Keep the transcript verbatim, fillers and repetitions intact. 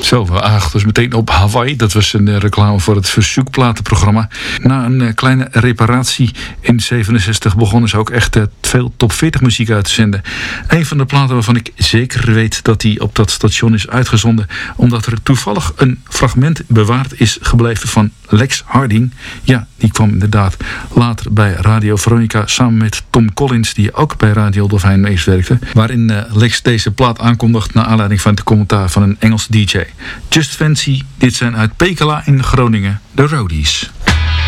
Zo, we achten dus meteen op Hawaii. Dat was een uh, reclame voor het verzoekplatenprogramma. Na een uh, kleine reparatie in zevenenzestig begonnen ze ook echt uh, veel top veertig muziek uit te zenden. Een van de platen waarvan ik zeker weet dat die op dat station is uitgezonden, omdat er toevallig een fragment bewaard is gebleven van Lex Harding. Ja, die kwam inderdaad later bij Radio Veronica samen met Tom Collins, die ook bij Radio Dolfijn meewerkte, waarin uh, Lex deze plaat aankondigt naar aanleiding van het commentaar van een Engelse D J. Just Fancy, dit zijn uit Pekela in Groningen, de Roadies.